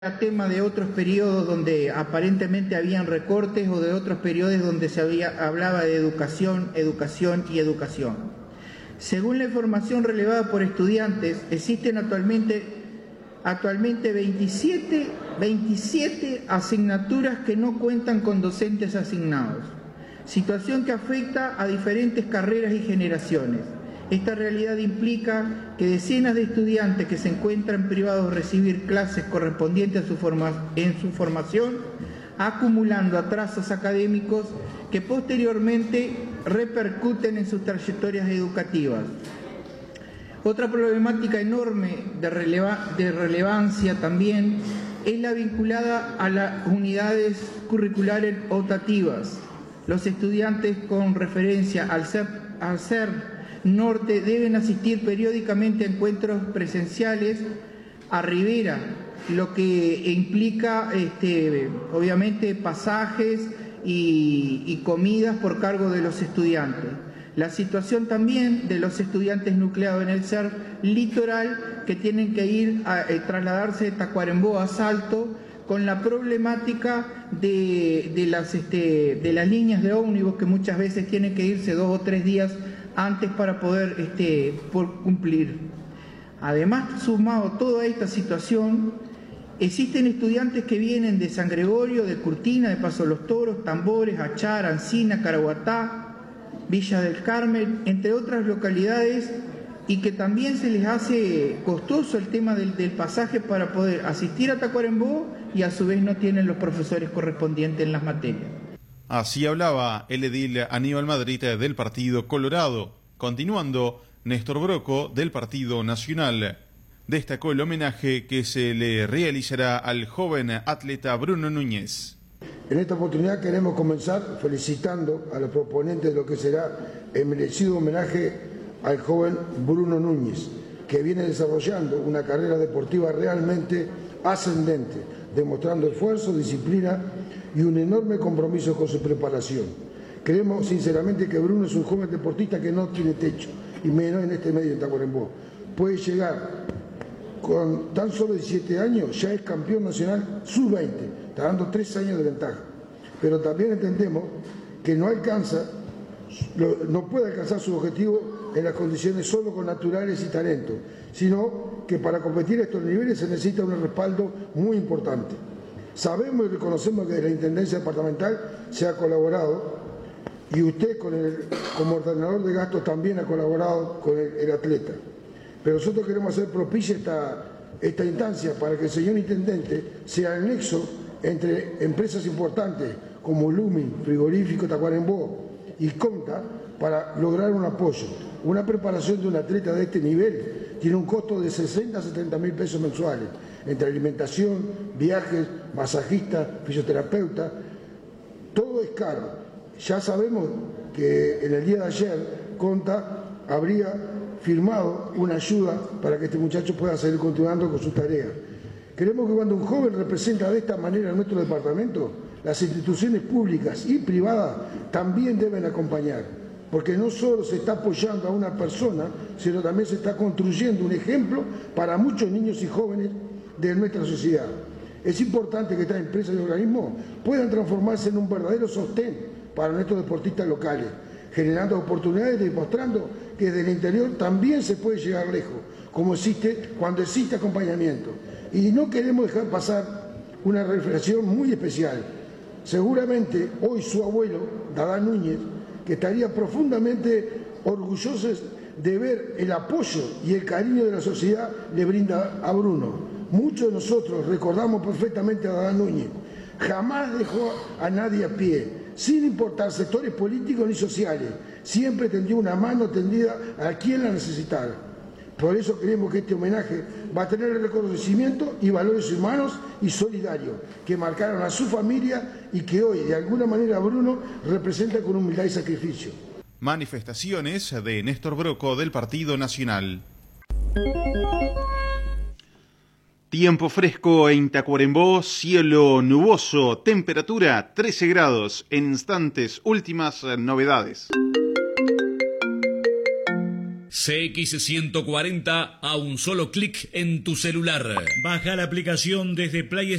tema de otros periodos donde aparentemente habían recortes o de otros periodos donde hablaba de educación, educación y educación. Según la información relevada por estudiantes, existen actualmente 27 asignaturas que no cuentan con docentes asignados, situación que afecta a diferentes carreras y generaciones. Esta realidad implica que decenas de estudiantes que se encuentran privados de recibir clases correspondientes en su formación, acumulando atrasos académicos que posteriormente repercuten en sus trayectorias educativas. Otra problemática enorme de relevancia también es la vinculada a las unidades curriculares optativas. Los estudiantes con referencia al ser norte deben asistir periódicamente a encuentros presenciales a Rivera, lo que implica obviamente pasajes y comidas por cargo de los estudiantes. La situación también de los estudiantes nucleados en el ser litoral que tienen que ir a trasladarse de Tacuarembó a Salto, con la problemática de las líneas de ómnibus que muchas veces tienen que irse 2 o 3 días antes para poder cumplir. Además, sumado a toda esta situación, existen estudiantes que vienen de San Gregorio, de Curtina, de Paso de los Toros, Tambores, Achar, Ancina, Caraguatá, Villa del Carmen, entre otras localidades, y que también se les hace costoso el tema del pasaje para poder asistir a Tacuarembó y a su vez no tienen los profesores correspondientes en las materias. Así hablaba el edil Aníbal Madrid del Partido Colorado. Continuando, Néstor Broco del Partido Nacional destacó el homenaje que se le realizará al joven atleta Bruno Núñez. En esta oportunidad queremos comenzar felicitando a los proponentes de lo que será el merecido homenaje al joven Bruno Núñez, que viene desarrollando una carrera deportiva realmente ascendente, demostrando esfuerzo, disciplina y un enorme compromiso con su preparación. Creemos sinceramente que Bruno es un joven deportista que no tiene techo, y menos en este medio de Tacuarembó. Puede llegar con tan solo 17 años, ya es campeón nacional sub-20, está dando 3 años de ventaja. Pero también entendemos que no puede alcanzar su objetivo en las condiciones solo con naturales y talento, sino que para competir a estos niveles se necesita un respaldo muy importante. Sabemos y reconocemos que desde la Intendencia Departamental se ha colaborado y usted como ordenador de gastos también ha colaborado con el atleta. Pero nosotros queremos hacer propicia esta instancia para que el señor Intendente sea el nexo entre empresas importantes como Lumin, Frigorífico Tacuarembó y Conta para lograr un apoyo. Una preparación de un atleta de este nivel tiene un costo de 60 a 70 mil pesos mensuales, entre alimentación, viajes, masajista, fisioterapeuta, todo es caro. Ya sabemos que en el día de ayer Conta habría firmado una ayuda para que este muchacho pueda seguir continuando con sus tareas. Creemos que cuando un joven representa de esta manera a nuestro departamento, las instituciones públicas y privadas también deben acompañar, porque no solo se está apoyando a una persona, sino también se está construyendo un ejemplo para muchos niños y jóvenes de nuestra sociedad. Es importante que estas empresas y organismos puedan transformarse en un verdadero sostén para nuestros deportistas locales, generando oportunidades y demostrando que desde el interior también se puede llegar lejos, como existe cuando existe acompañamiento. Y no queremos dejar pasar una reflexión muy especial. Seguramente hoy su abuelo, Dada Núñez, que estaría profundamente orgulloso de ver el apoyo y el cariño de la sociedad le brinda a Bruno. Muchos de nosotros recordamos perfectamente a Dada Núñez. Jamás dejó a nadie a pie, sin importar sectores políticos ni sociales. Siempre tendió una mano tendida a quien la necesitara. Por eso creemos que este homenaje va a tener el reconocimiento y valores humanos y solidarios que marcaron a su familia y que hoy, de alguna manera, Bruno representa con humildad y sacrificio. Manifestaciones de Néstor Broco del Partido Nacional. Tiempo fresco en Tacuarembó, cielo nuboso, temperatura 13 grados, en instantes últimas novedades. CX140 a un solo clic en tu celular. Baja la aplicación desde Play